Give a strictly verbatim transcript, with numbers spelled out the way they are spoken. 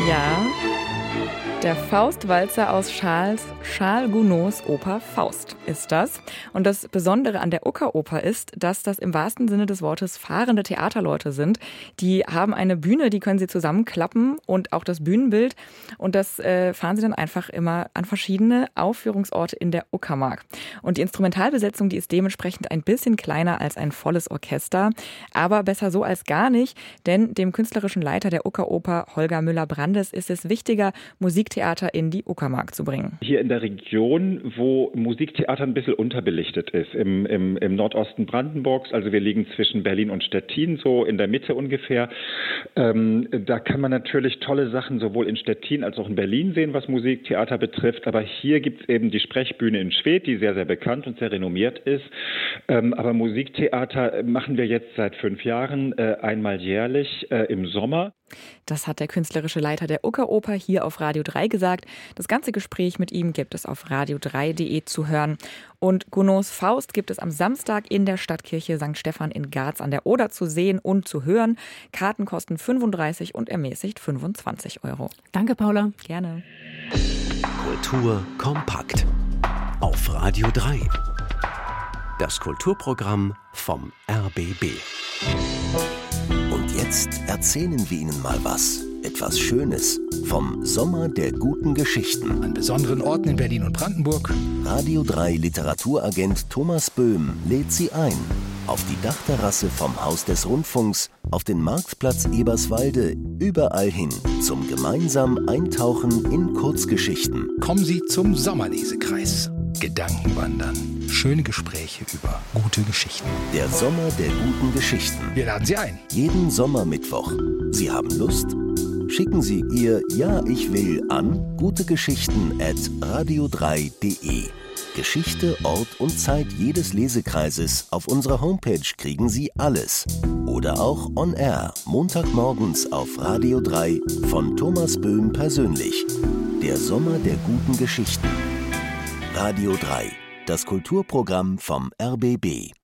Ja, der Faustwalzer aus Charles, Charles Gounods Oper Faust ist das. Und das Besondere an der Uckeroper ist, dass das im wahrsten Sinne des Wortes fahrende Theaterleute sind. Die haben eine Bühne, die können sie zusammenklappen und auch das Bühnenbild. Und das äh, fahren sie dann einfach immer an verschiedene Aufführungsorte in der Uckermark. Und die Instrumentalbesetzung, die ist dementsprechend ein bisschen kleiner als ein volles Orchester. Aber besser so als gar nicht, denn dem künstlerischen Leiter der Uckeroper, Holger Müller-Brandes, ist es wichtiger, Musiktheater in die Uckermark zu bringen. Hier in der Region, wo Musiktheater ein bisschen unterbelichtet ist, im, im, im Nordosten Brandenburgs, also wir liegen zwischen Berlin und Stettin, so in der Mitte ungefähr, ähm, da kann man natürlich tolle Sachen sowohl in Stettin als auch in Berlin sehen, was Musiktheater betrifft, aber hier gibt es eben die Sprechbühne in Schwedt, die sehr, sehr bekannt und sehr renommiert ist, ähm, aber Musiktheater machen wir jetzt seit fünf Jahren, äh, einmal jährlich äh, im Sommer. Das hat der künstlerische Leiter der Uckeroper hier auf Radio drei gesagt. Das ganze Gespräch mit ihm gibt es auf radio drei punkt de zu hören. Und Gounods Faust gibt es am Samstag in der Stadtkirche Sankt Stephan in Garz an der Oder zu sehen und zu hören. Karten kosten fünfunddreißig und ermäßigt fünfundzwanzig Euro. Danke, Paula. Gerne. Kultur kompakt auf Radio drei. Das Kulturprogramm vom R B B. Und jetzt erzählen wir Ihnen mal was. Etwas Schönes vom Sommer der guten Geschichten. An besonderen Orten in Berlin und Brandenburg. Radio drei Literaturagent Thomas Böhm lädt Sie ein. Auf die Dachterrasse vom Haus des Rundfunks, auf den Marktplatz Eberswalde, überall hin zum gemeinsamen Eintauchen in Kurzgeschichten. Kommen Sie zum Sommerlesekreis. Gedankenwandern. Schöne Gespräche über gute Geschichten. Der Sommer der guten Geschichten. Wir laden Sie ein. Jeden Sommermittwoch. Sie haben Lust? Schicken Sie Ihr Ja, ich will an gutegeschichten at radio drei punkt de. Geschichte, Ort und Zeit jedes Lesekreises. Auf unserer Homepage kriegen Sie alles. Oder auch on air, Montagmorgens auf Radio drei von Thomas Böhm persönlich. Der Sommer der guten Geschichten. Radio drei, das Kulturprogramm vom R B B.